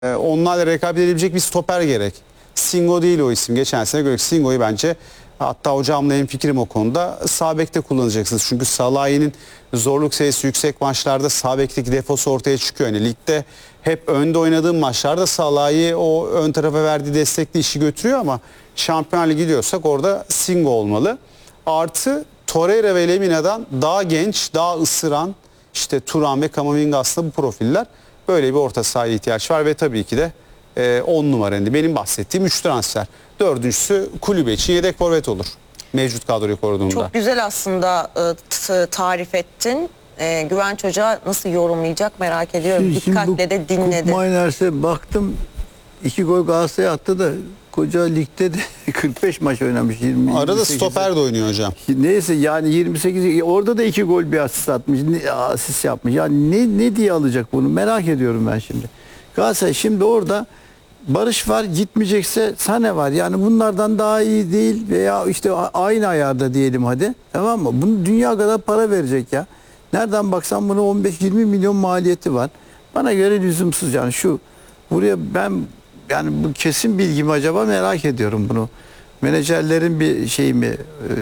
Onlarla rekabet edebilecek bir stoper gerek. Singo değil o isim. Geçen sene gördük. Singo'yu bence, hatta hocamla hemfikirim o konuda, sağ bekte kullanacaksınız. Çünkü Salahi'nin zorluk seviyesi yüksek maçlarda sağ bekteki defosu ortaya çıkıyor. Yani ligde hep önde oynadığım maçlarda Salahi o ön tarafa verdiği destekli işi götürüyor ama Şampiyonlar Ligi gidiyorsak orada Singo olmalı. Artı Torreira ve Lemina'dan daha genç, daha ısıran işte Thuram ve Camavinga aslında bu profiller. Böyle bir orta sahaya ihtiyaç var ve tabii ki de 10 numara. Benim bahsettiğim 3 transfer. Dördüncüsü kulübe için yedek forvet olur. Mevcut kadroyu koruduğunda. Çok güzel aslında tarif ettin. Güvenç Hoca nasıl yorumlayacak merak ediyorum. Dikkatle de dinledi. Kup Miners'e baktım. 2 gol Galatasaray'a attı da koca ligde de 45 maç oynamış. 20, Arada 28. stoper de oynuyor hocam. Neyse yani 28 orada da 2 gol bir asist atmış. Asist yapmış. Yani ne diye alacak bunu merak ediyorum ben şimdi. Galatasaray şimdi orada Barış var, gitmeyecekse Sane var. Yani bunlardan daha iyi değil veya işte aynı ayarda diyelim hadi. Tamam mı? Bunu dünya kadar para verecek ya. Nereden baksan bunu 15-20 milyon maliyeti var. Bana göre lüzumsuz yani buraya ben yani bu kesin bilgi mi acaba merak ediyorum bunu. Menajerlerin bir şey mi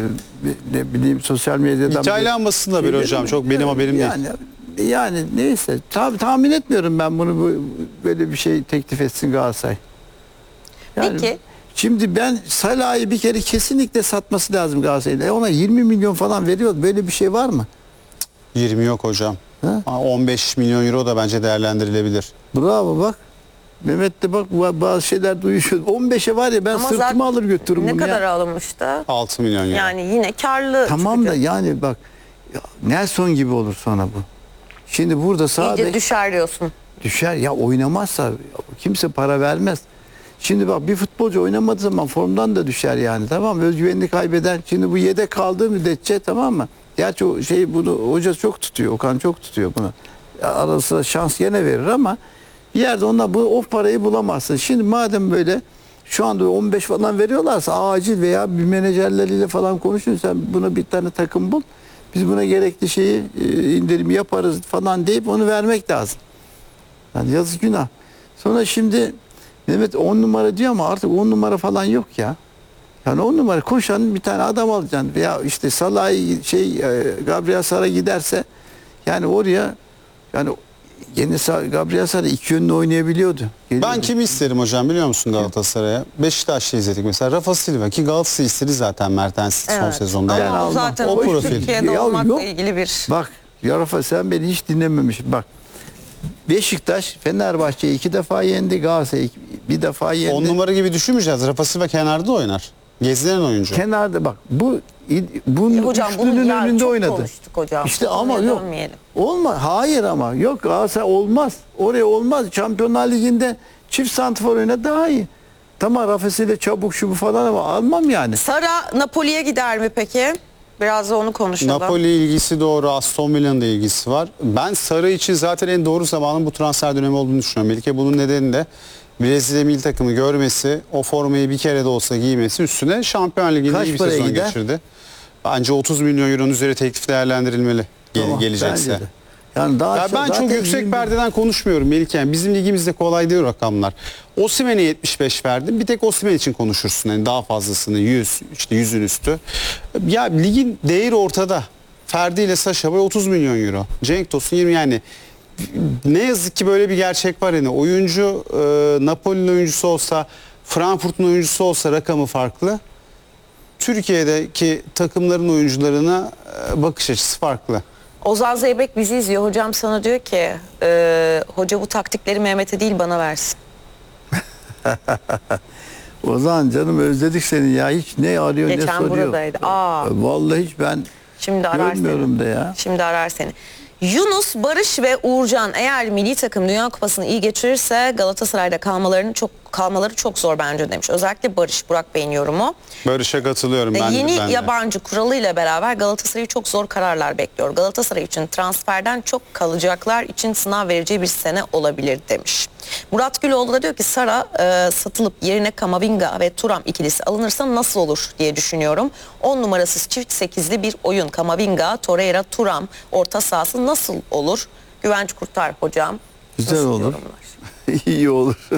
ne bileyim sosyal medyadan İtalyan basında bir hocam çok benim haberim değil. Yani neyse tahmin etmiyorum ben bunu böyle bir şey teklif etsin Galatasaray. Yani, Peki. Şimdi ben Salah'ı bir kere kesinlikle satması lazım Galatasaray'da. Ona 20 milyon falan veriyor. Böyle bir şey var mı? 20 yok hocam. Ha? 15 milyon euro da bence değerlendirilebilir. Bravo bak. Mehmet de bak bazı şeyler duyuyor. 15'e var ya ben Ama sırtıma alır götürürüm ne bunu kadar ya. alınmıştı? 6 milyon euro. Yani yine karlı Tamam da çıkacak. yani bak Nelson gibi olur sonra bu. Şimdi burada sağda İyice düşer diyorsun. düşer ya oynamazsa kimse para vermez. Şimdi bak bir futbolcu oynamadığı zaman formdan da düşer yani tamam mı? Özgüvenini kaybeder. Şimdi bu yedek kaldığı müddetçe tamam mı? Gerçi o bunu hoca çok tutuyor. Okan çok tutuyor bunu. Ara sıra şans gene verir ama bir yerde o parayı bulamazsın. Şimdi madem böyle şu anda 15 falan veriyorlarsa acil veya bir menajerleriyle falan konuşun sen buna bir tane takım bul. Biz buna gerekli şeyi indirim yaparız falan deyip onu vermek lazım. Yani yazık günah. Sonra şimdi Mehmet 10 numara diyor ama artık 10 numara falan yok ya. Yani 10 numara koşan bir tane adam alacaksın veya işte Salah Gabriel Sara giderse yani oraya yani yine Gabriel Sara iki yönlü oynayabiliyordu. Ben kimi isterim hocam biliyor musun Galatasaray'a? Beşiktaş'ta izledik mesela Rafa Silva ki Galatasaray istedi zaten Mertens son sezonda. Ama Yani o zaten o profil. Türkiye'de Ya olmakla yok. ilgili bir... Bak ya Rafa sen beni hiç dinlememişsin. Bak Beşiktaş Fenerbahçe'yi 2 defa yendi. Galatasaray bir defa yendi. 10 numara gibi düşünmeyeceğiz. Rafa Silva kenarda oynar. Gezilen oyuncu. Kenarda bak bunun hocam bunu üçlünün ya önünde çok oynadı. konuştuk hocam. İşte Konuya ama yok. dönmeyelim. Hayır ama yok Galatasaray olmaz. Oraya olmaz. Şampiyonlar Ligi'nde çift santrfor oynadı daha iyi. Tamam Rafa'sıyla çabuk şu bu falan ama almam yani. Sara Napoli'ye gider mi peki? Biraz da onu konuşalım. Napoli ilgisi doğru, Aston Villa'nın da ilgisi var. Ben Sarı için zaten en doğru zamanın bu transfer dönemi olduğunu düşünüyorum. Melike bunun nedeni de Brezilya milli takımı görmesi, o formayı bir kere de olsa giymesi, üstüne Şampiyonlar Ligi'nde iyi bir paraya sezon gider? geçirdi. Bence 30 milyon euronun üzeri teklif değerlendirilmeli Tamam, gelecekse. bence de. Yani daha Ya ben zaten çok yüksek perdeden konuşmuyorum Melike. Yani bizim ligimizde kolay değil rakamlar. Osimhen'e 75 verdim. Bir tek Osimhen için konuşursun. Yani daha fazlasını 100, işte 100'ün üstü. Ya ligin değeri ortada. Ferdi ile Sacha Boey 30 milyon euro. Cenk Tosun 20 yani. Ne yazık ki böyle bir gerçek var yani. Oyuncu Napoli'nin oyuncusu olsa, Frankfurt'un oyuncusu olsa rakamı farklı. Türkiye'deki takımların oyuncularına bakış açısı farklı. Ozan Zeybek bizi izliyor. Hocam sana diyor ki hoca bu taktikleri Mehmet'e değil bana versin. O zaman canım özledik seni ya. Hiç ne arıyor Geçen ne soruyor. buradaydı. Vallahi hiç ben Şimdi arar görmüyorum seni. da ya. Şimdi arar seni. Yunus, Barış ve Uğurcan eğer milli takım Dünya Kupası'nı iyi geçirirse Galatasaray'da kalmaları çok zor bence demiş. Özellikle Barış, Burak Bey'in yorumu. Barış'a katılıyorum ben Yeni de. yabancı kuralıyla beraber Galatasaray'ı çok zor kararlar bekliyor. Galatasaray için transferden çok kalacaklar için sınav vereceği bir sene olabilir demiş. Murat Güloğlu da diyor ki Sara satılıp yerine Camavinga ve Thuram ikilisi alınırsa nasıl olur diye düşünüyorum. 10 numarasız çift 8'li bir oyun. Camavinga, Torreira, Thuram orta sahası nasıl olur? Güvenç Kurtar hocam. Güzel nasıl olur. yorumlar? İyi olur.